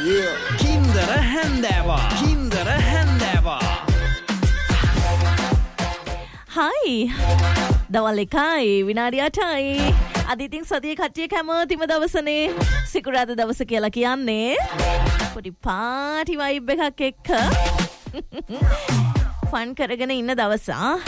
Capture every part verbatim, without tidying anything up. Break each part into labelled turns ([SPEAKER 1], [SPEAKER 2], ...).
[SPEAKER 1] Kinder Händäva. Kinder Händäva.
[SPEAKER 2] Hi. දවල් එකයි විනාඩි අටයි. අද ඉතින් සතියේ කට්ටිය කැමතිම දවසනේ. සිකුරාදා දවස කියලා කියන්නේ පොඩි පාටි වයිබ් එකක් එක්ක ෆන් කරගෙන ඉන්න දවස.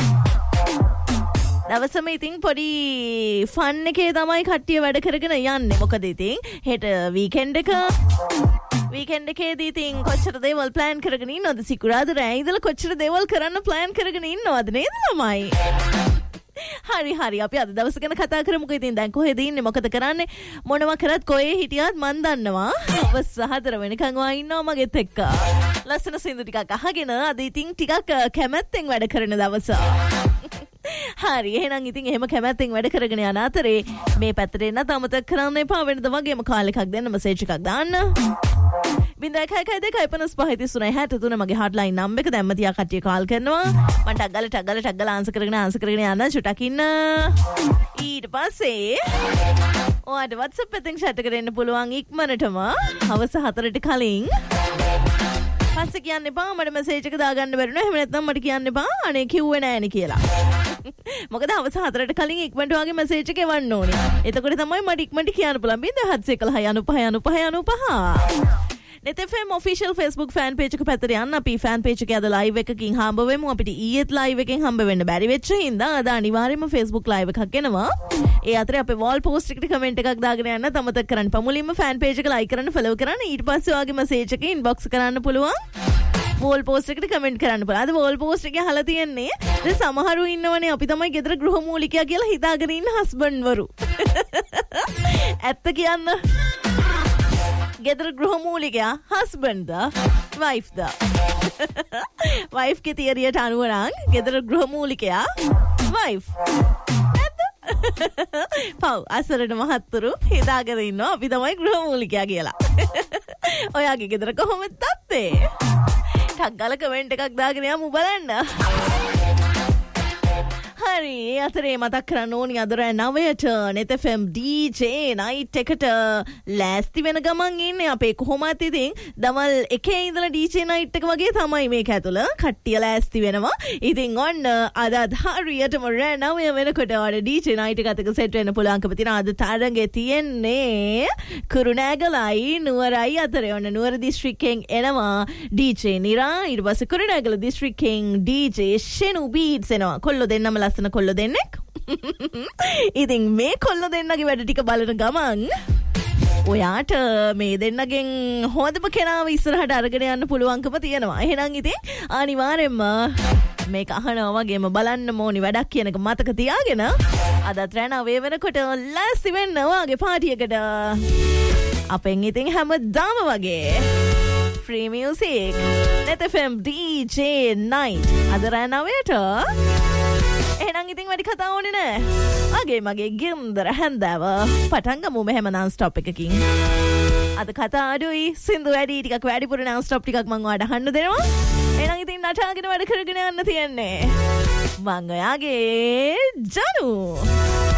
[SPEAKER 2] දවසම ඉතින් පොඩි ෆන් එකේ තමයි කට්ටිය වැඩ කරගෙන යන්නේ. මොකද ඉතින් හෙට වීකෙන්ඩ් එක වීකෙන්ඩ් එකේදී ඉතින් කොච්චර දේවල් ප්ලෑන් කරගෙන ඉන්නවද? සිකුරාදා රෑ ඉඳලා කොච්චර දේවල් කරන්න ප්ලෑන් කරගෙන ඉන්නවද නේද ළමයි? හරි හරි අපි අද දවස ගැන කතා කරමුකෝ. ඉතින් දැන් කොහෙද ඉන්නේ? මොකද කරන්නේ? මොනවා කරත් කොහේ හිටියත් මන් දන්නවා. අවස් හතර වෙනකන් වා ඉන්නවා මගෙත් එක්ක. ලස්සන සින්දු ටිකක් අහගෙන අද ඉතින් ටිකක් කැමැත්තෙන් වැඩ කරන දවස. හරි එහෙනම් ඉතින් එහෙම කැමැත්තෙන් වැඩ කරගෙන යන අතරේ මේ පැත්තට එන්නත් අමතක කරන්න එපා. වෙනද වගේම කාල් එකක් දෙන්න, මෙසේජ් එකක් දාන්න. බින්දයි කයි කයි දෙකයි පනස් පහයි තිස්තුනයි හැට තුන මගේ හොට්ලයින් නම්බර් එක. දැම්ම තියා කට්ටිය කාල් කරනවා. මම ටක් ගාලා ටක් ගාලා ටක් ගාලා ආන්සර් කරගෙන ආන්සර් කරගෙන යන්න චුටක් ඉන්න. ඊට පස්සේ ඔයාට WhatsApp එකෙන් chat කරන්න පුළුවන් ඉක්මනටම හවස හතරට කලින්. පස්සේ කියන්න එපා මට මෙසේජ් එක දාගන්න බැරිුණා. එහෙම නැත්නම් මට කියන්න එපා අනේ කිව්වේ නෑනේ කියලා. මොකද හවස හතරට කලින් ඉක්මනට වගේ මෙසේජ් එක එවන්න ඕනේ. එතකොට තමයි මට ඉක්මනට කියන්න පුළුවන්. බින්දයි හත්සිය එකලහයි අනූපහයි අනූපහයි අනූපහ. net F M official Facebook fan page එක පැත්තට යන්න. අපි fan page එකේ අද live එකකින් හම්බ වෙමු. අපිට ඊයේත් live එකෙන් හම්බ වෙන්න බැරි වෙච්ච හින්දා අද අනිවාර්යයෙන්ම Facebook live එකක් එනවා. ඒ අතරේ අපේ wall post එකට comment එකක් දාගෙන යන්න අමතක කරන්න. පමුලින්ම fan page එක like කරන්න, follow කරන්න. ඊට පස්සේ ඔයාගේ message එක inbox කරන්න පුළුවන්. wall post එකට comment කරන්න පුළුවන්. අද wall post එකේ අහලා තියෙන්නේ දැන් සමහරු ඉන්නවනේ අපි තමයි ගෙදර ගෘහමූලිකයා කියලා හිතාගෙන ඉන්න husband වරු. ඇත්ත කියන්න ගෙදර ගෘහමූලිකයා හස්බන්ඩ් ද වයිෆ් ද? වයිෆ් ගේ තියරියට අනුව නම් ගෙදර ගෘහමූලිකයා වයිෆ්. නැද්ද? පව් අසරණ මහත්තුරු හිතාගෙන ඉන්නවා අපි තමයි ගෘහමූලිකයා කියලා. ඔයාගේ ගෙදර කොහොමද තත්ත්වේ? ටක් ගාලා කමෙන්ට් එකක් දාගෙන යමු බලන්න. හරි අතරේ මතක් කරන්න ඕනි අද රෑ නවයට net F M D J night එකට ලෑස්ති වෙන ගමන් ඉන්නේ. අපේ කොහොමත් ඉතින් දවල් එකේ ඉඳලා D J night එක වගේ තමයි මේක ඇතුළ කට්ටිය ලෑස්ති වෙනවා. ඉතින් ඔන්න අද හරියටම රෑ නවය වෙනකොට ඔයාලා D J night එකත් එක්ක සෙට් වෙන්න පුළුවන්කම තියෙනවා. අද තරඟේ තියෙන්නේ කුරුණෑගලයි නුවරයි අතරේ. ඔන්න නුවර දිස්ත්‍රික්කයෙන් එනවා D J නිරා. ඊට පස්සේ කුරුණෑගල දිස්ත්‍රික්කයෙන් D J ෂෙනු බීට්ස් එනවා. කොල්ලෝ දෙන්නම ලස්සන කොල්ලෝ දෙන්නෙක්. ඉතින් මේ කොල්ලෝ දෙන්නගේ වැඩ ටික බලන ගමන් ඔයාට මේ දෙන්නගෙන් හොඳම කෙනාව ඉස්සරහට අරගෙන යන්න පුළුවන්කම තියෙනවා. එහෙනම් ඉතින් අනිවාර්යෙන්ම මේක අහනවා වගේම බලන්න ඕනි වැඩක් කියන එක මතක තියාගෙන අදත් රැ නවය වෙනකොට ලෑස්ති වෙන්න ඔයාගේ පාටියකට. අපෙන් ඉතින් හැමදාම වගේ free music net F M D J night අද රැ නවයට. එහෙනම් ඉතින් වැඩි කතා ඕනේ නෑ. අගේ මගේ ගින්දර හැන්දාව පටන් ගමු මෙහෙම non stop එකකින්. අද කතා අඩුයි, සින්දු වැඩි, ටිකක් වැඩිපුර non stop ටිකක් මම ඔයාලට අහන්න දෙනවා. එහෙනම් ඉතින් නටාගෙන වැඩ කරගෙන යන්න තියන්නේ. මං ඔයාගේ ජනු.